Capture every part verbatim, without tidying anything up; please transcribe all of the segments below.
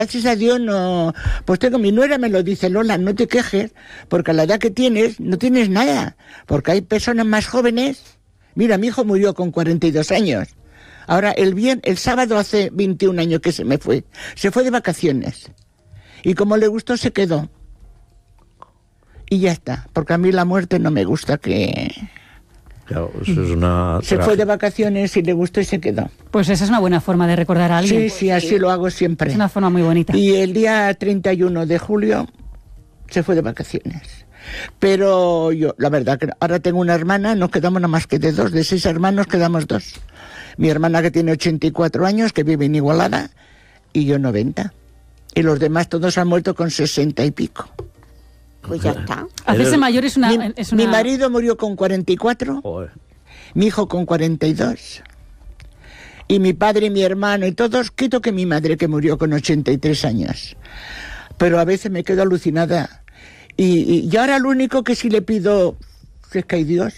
Gracias a Dios no, pues tengo, mi nuera me lo dice, Lola, no te quejes, porque a la edad que tienes, no tienes nada, porque hay personas más jóvenes. Mira, mi hijo murió con cuarenta y dos años. Ahora, el bien, el sábado hace veintiún años que se me fue. Se fue de vacaciones. Y como le gustó, se quedó. Y ya está, porque a mí la muerte no me gusta que... Claro, eso es una... Se fue de vacaciones y le gustó y se quedó. Pues esa es una buena forma de recordar a alguien. Sí, sí, así lo hago siempre. Es una forma muy bonita. Y el día treinta y uno de julio se fue de vacaciones. Pero yo, la verdad, que ahora tengo una hermana, nos quedamos nada más que de dos, de seis hermanos quedamos dos. Mi hermana que tiene ochenta y cuatro años, que vive en Igualada, y yo noventa. Y los demás todos han muerto con sesenta y pico. Pues ya está. Hacerse mayor es una... Mi, es una... mi marido murió con cuarenta y cuatro, Joder. Mi hijo con cuarenta y dos, y mi padre y mi hermano y todos, quito que mi madre que murió con ochenta y tres años. Pero a veces me quedo alucinada. Y, y, y ahora lo único que sí le pido, si es que hay Dios,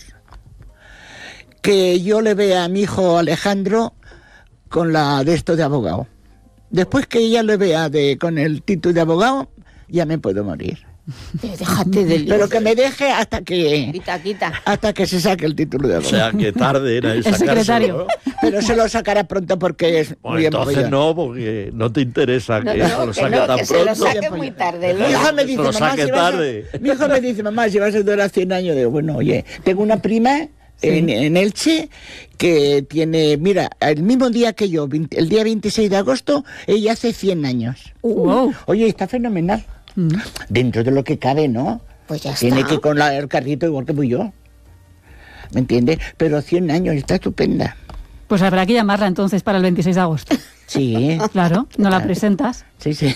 que yo le vea a mi hijo Alejandro con la de esto de abogado. Después que ella le vea de, con el título de abogado, ya me puedo morir. Déjate del... Pero que me deje hasta que... Quita, quita. Hasta que se saque el título de O abogado. sea, que tarde en El sacárselo, secretario. ¿no? Pero se lo sacará pronto porque es Bueno, muy entonces empollón. no, porque no te interesa No, que no, se lo que saque no, tan que se pronto. lo saque muy tarde. Mi Lola. hija me Que dice, se lo mamá, saque si vas a... tarde. Mi hijo me dice, mamá, si vas a durar cien años. Digo, bueno, oye, tengo una prima en, en Elche que tiene, mira, el mismo día que yo, el día veintiséis de agosto, ella hace cien años. Wow. Oye, está fenomenal. Mm. Dentro de lo que cabe, ¿no? Pues ya Tiene está. que ir con la, el carrito igual que voy yo. ¿Me entiendes? Pero cien años, está estupenda. Pues habrá que llamarla entonces para el veintiséis de agosto. Sí. Claro, no la Claro. presentas. Sí, sí.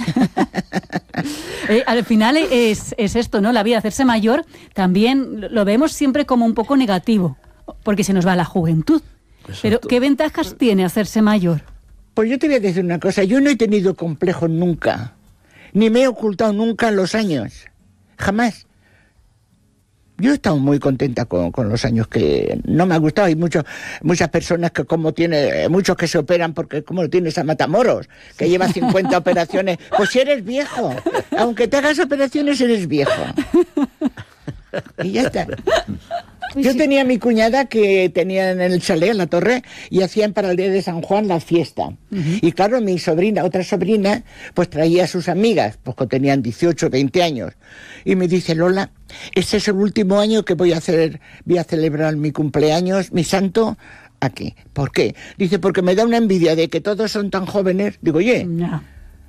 Eh, al final es, es esto, ¿no? La vida, hacerse mayor, también lo vemos siempre como un poco negativo, porque se nos va la juventud. Exacto. Pero, ¿qué ventajas tiene hacerse mayor? Pues yo te voy a decir una cosa, yo no he tenido complejos nunca, ni me he ocultado nunca en los años, jamás. Yo he estado muy contenta con, con los años que no me ha gustado. Hay muchos, muchas personas que como tiene, muchos que se operan porque como lo tienes a Matamoros, que lleva cincuenta operaciones. Pues si eres viejo, aunque te hagas operaciones eres viejo. Y ya está. Yo tenía a mi cuñada que tenía en el chalet, en la torre, y hacían para el día de San Juan la fiesta. Uh-huh. Y claro, mi sobrina, otra sobrina, pues traía a sus amigas, pues que tenían dieciocho, veinte años. Y me dice, Lola, este es el último año que voy a hacer, voy a celebrar mi cumpleaños, mi santo, aquí. ¿Por qué? Dice, porque me da una envidia de que todos son tan jóvenes. Digo, oye, No.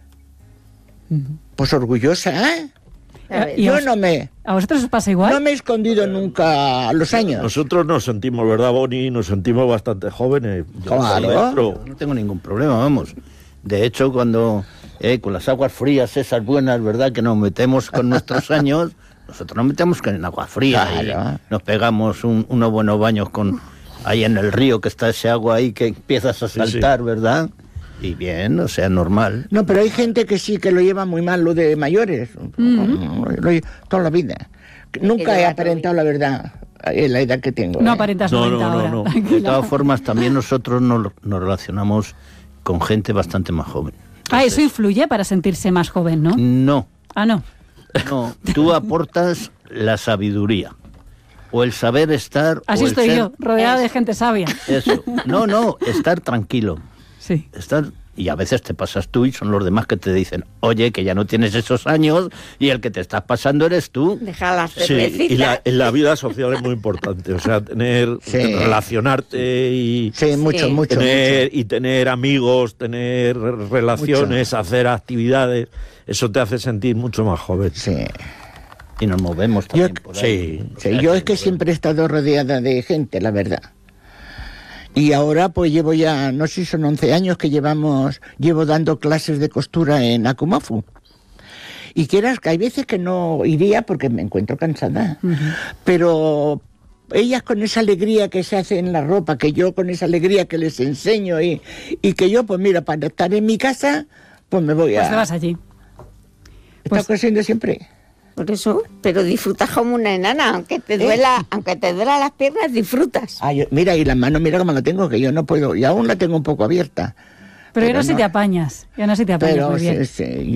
pues orgullosa, ¿eh? ¿Y Yo os- no me, ¿A vosotros os pasa igual? no me he escondido nunca los años. Nosotros nos sentimos, ¿verdad, Boni? Nos sentimos bastante jóvenes. Yo Claro. por dentro. No tengo ningún problema, vamos. De hecho, cuando eh, con las aguas frías esas buenas, ¿verdad?, que nos metemos con nuestros años, nosotros nos metemos con agua fría Claro. y nos pegamos un- unos buenos baños con ahí en el río, que está ese agua ahí que empiezas a Sí, saltar, ¿verdad? Y bien, o sea, normal. No, pero hay gente que sí que lo lleva muy mal, lo de mayores. Lo lle- toda la vida. Nunca he lleva aparentado la verdad en la edad que tengo. No ¿eh? aparentas No, noventa no, no, ahora. no. De tranquila. todas formas, también nosotros nos, nos relacionamos con gente bastante más joven. Ah, eso influye para sentirse más joven, ¿no? No, Ah, no. no, tú aportas la sabiduría o el saber estar. Así o el estoy ser- yo, rodeada de gente sabia. Eso. No, no, estar tranquilo. Sí. Estar, y a veces te pasas tú y son los demás que te dicen, oye, que ya no tienes esos años y el que te estás pasando eres tú. Deja la Sí, cervecita. y la, en la vida social es muy importante, o sea, tener, Sí. relacionarte y Sí, mucho, Sí. mucho, tener, mucho. y tener amigos, tener relaciones, hacer actividades, eso te hace sentir mucho más joven. Sí. Y nos movemos también Yo- por ahí. Sí, Sí, yo es que siempre he estado rodeada de gente, la verdad. Y ahora pues llevo ya, no sé si son once años que llevamos, llevo dando clases de costura en Akumafu. Y quieras que hay veces que no iría porque me encuentro cansada. Pero ellas con esa alegría que se hace en la ropa, que yo con esa alegría que les enseño y, y que yo, pues mira, para estar en mi casa, pues me voy a... Pues te vas allí. Está pues- cosiendo siempre. Por eso, pero disfrutas como una enana, aunque te duela, aunque te duela las piernas, disfrutas. Ah, yo- mira, y las manos, mira cómo la tengo, que yo no puedo, y aún la tengo un poco abierta. Pero, ya no, no si te apañas. Ya no si te apañas Pero muy bien. sí, sí,